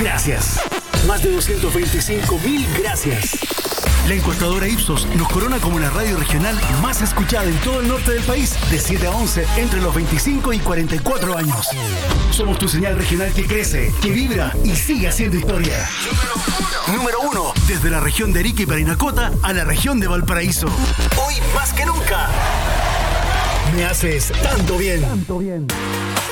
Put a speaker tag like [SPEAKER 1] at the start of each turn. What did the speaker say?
[SPEAKER 1] gracias. Más de 225.000 gracias. La encuestadora Ipsos nos corona como la radio regional más escuchada en todo el norte del país, de 7 a 11, entre los 25 y 44 años. Somos tu señal regional que crece, que vibra y sigue haciendo historia. Número 1, desde la región de Arica y Parinacota a la región de Valparaíso. Hoy más que nunca. Me haces tanto bien.